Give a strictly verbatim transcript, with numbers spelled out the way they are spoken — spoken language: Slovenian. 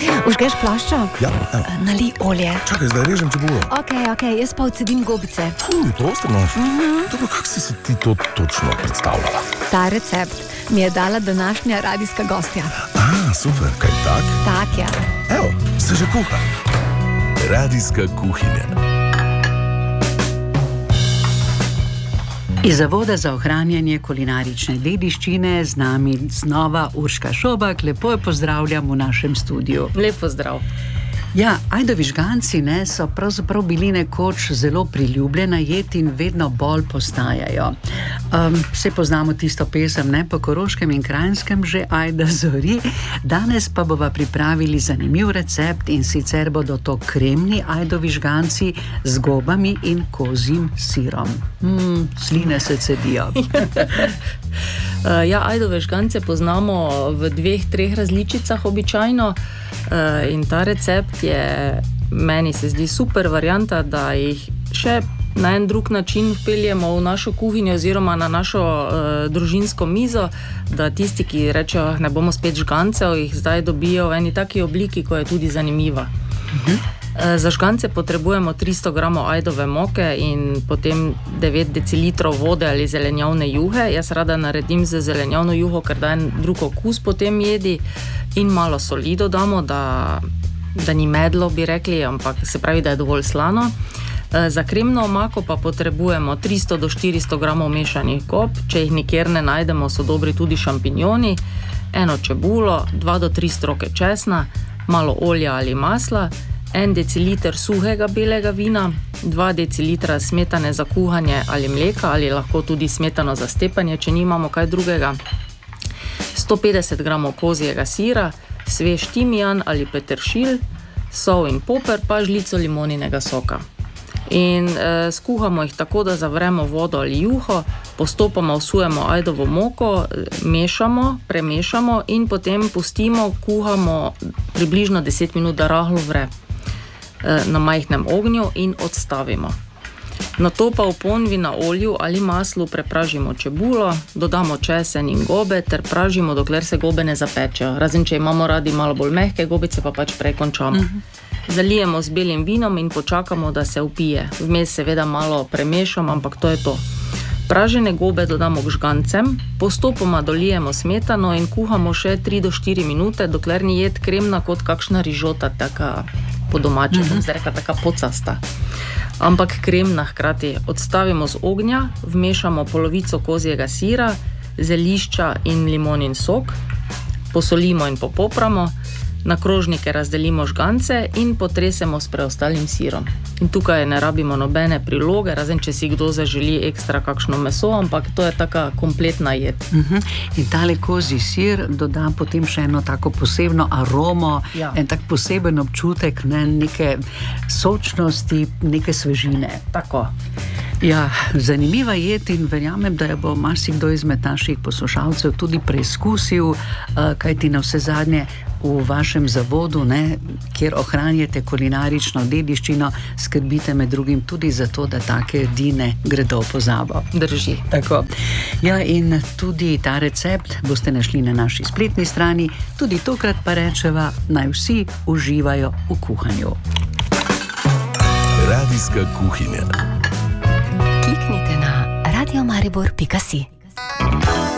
Užgeš ploščo? Ja, evo. Nalij olje. Čakaj, zdaj režem čebulo. Ok, ok, jaz pa odcedim gobice. Uj, to ostro nož. Mhm. Dobro, kako si si ti to točno predstavljala? Ta recept mi je dala današnja radijska gostja. A, super, kaj tak? Tak, ja. Evo, se že kuha. Radijska kuhinja. Iz Zavoda za ohranjanje kulinarične dediščine z nami znova Urška Šobak. Lepo jo pozdravljam v našem studiu. Lep pozdrav. Ja, ajdovi žganci ne, so pravzaprav bili nekoč zelo priljubljena jed in vedno bolj postajajo. Um, vse poznamo tisto pesem, ne, po Koroškem in Kranjskem že ajda zori. Danes pa bova pripravili zanimiv recept in sicer bodo to kremni ajdovi žganci z gobami in kozjim sirom. Mm, sline se cedijo. Uh, ja, ajdove žgance poznamo v dveh, treh različicah običajno uh, in ta recept je, meni se zdi super varianta, da jih še na en drug način vpeljemo v našo kuhinjo oziroma na našo uh, družinsko mizo, da tisti, ki rečejo, ne bomo spet žgancev, jih zdaj dobijo v eni taki obliki, ko je tudi zanimiva. Uh-huh. Za žgance potrebujemo tristo gramov ajdove moke in potem devet decilitrov vode ali zelenjavne juhe. Jaz rada naredim z zelenjavno juho, ker da en drug okus potem jedi, in malo soli dodamo, da, da ni medlo, bi rekli, ampak se pravi, da je dovolj slano. Za kremno omako pa potrebujemo tristo do štiristo gramov mešanih gob, če jih nikjer ne najdemo, so dobri tudi šampinjoni, eno čebulo, dva do tri stroke česna, malo olja ali masla, en deciliter suhega belega vina, dva decilitra smetane za kuhanje ali mleka ali lahko tudi smetano za stepanje, če nimamo kaj drugega, sto petdeset gramov kozjega sira, svež timijan ali peteršilj, sol in poper pa žlico limoninega soka. In e, skuhamo jih tako, da zavremo vodo ali juho, postopoma vsujemo ajdovo moko, mešamo, premešamo in potem pustimo, kuhamo približno deset minut, da rahlo vre na majhnem ognju in odstavimo. Nato pa v ponvi na olju ali maslu prepražimo čebulo, dodamo česen in gobe ter pražimo, dokler se gobe ne zapečejo. Razen če imamo radi malo bolj mehke gobice, pa pač prej končamo. Uh-huh. Zalijemo z belim vinom in počakamo, da se vpije. Vmes seveda malo premešamo, ampak to je to. Pražene gobe dodamo k žgancem, postopoma dolijemo smetano in kuhamo še tri do štiri minute, dokler ni jed kremna kot kakšna rižota, taka po domače, bom zdaj rekla, taka pocasta. Ampak kremna hkrati. Odstavimo z ognja, vmešamo polovico kozjega sira, zelišča in limonin sok, posolimo in popopramo, na krožnike razdelimo žgance in potresemo s preostalim sirom. In tukaj ne rabimo nobene priloge, razen če si kdo zaželi ekstra kakšno meso, ampak to je taka kompletna jed. Uh-huh. In tale kozji sir doda potem še eno tako posebno aromo, ja. En tak poseben občutek, ne, neke sočnosti, neke svežine. Tako. Ja, zanimiva jed in verjamem, da jo bo marsikdo izmed naših poslušalcev tudi preizkusil, kajti na vse zadnje v vašem zavodu, ne, kjer ohranjate kulinarično dediščino, skrbite med drugim tudi za to, da take jedi ne gredo v pozabo. Drži. Tako. Ja, in tudi ta recept boste našli na naši spletni strani. Tudi tokrat pa rečeva, naj vsi uživajo v kuhanju. Radijska kuhinja. Kliknite na radio maribor pika si.